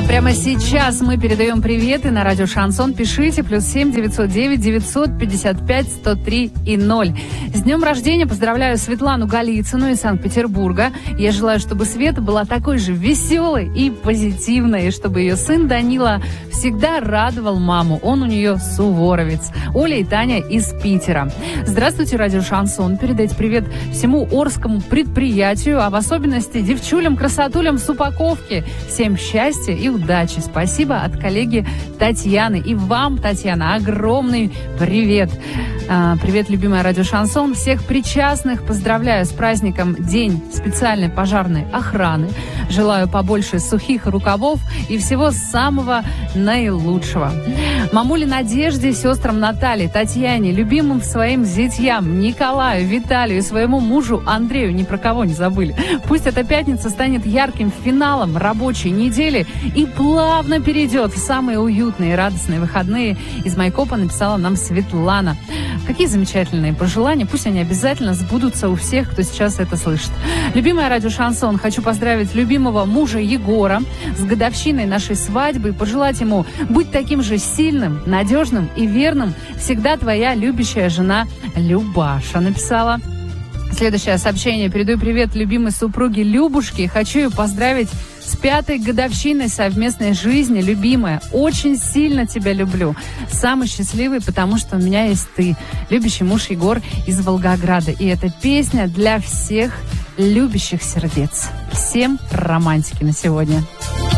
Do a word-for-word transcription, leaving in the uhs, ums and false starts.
Прямо сейчас мы передаем приветы на радио Шансон. Пишите плюс семь девятьсот девять девятьсот пятьдесят пять сто три и ноль. С днем рождения поздравляю Светлану Голицыну из Санкт-Петербурга. Я желаю, чтобы Света была такой же веселой и позитивной, и чтобы ее сын Данила всегда радовал маму. Он у нее суворовец. Оля и Таня из Питера. Здравствуйте, радио Шансон. Передайте привет всему Орскому предприятию, а в особенности девчулям-красотулям с упаковки. Всем счастья и удачи. Удачи. Спасибо от коллеги Татьяны. И вам, Татьяна, огромный привет. А, привет, любимая радио Шансон. Всех причастных поздравляю с праздником День специальной пожарной охраны. Желаю побольше сухих рукавов и всего самого наилучшего. Мамуле Надежде, сестрам Наталье, Татьяне, любимым своим зятьям Николаю, Виталию, своему мужу Андрею, ни про кого не забыли. Пусть эта пятница станет ярким финалом рабочей недели и плавно перейдет в самые уютные и радостные выходные. Из Майкопа написала нам Светлана. Какие замечательные пожелания. Пусть они обязательно сбудутся у всех, кто сейчас это слышит. Любимая радио Шансон, хочу поздравить любимого мужа Егора с годовщиной нашей свадьбы и пожелать ему быть таким же сильным, надежным и верным. Всегда твоя любящая жена Любаша написала. Следующее сообщение. Передаю привет любимой супруге Любушке. Хочу ее поздравить с пятой годовщиной совместной жизни, любимая. Очень сильно тебя люблю. Самый счастливый, потому что у меня есть ты. Любящий муж Егор из Волгограда. И эта песня для всех любящих сердец. Всем романтики на сегодня.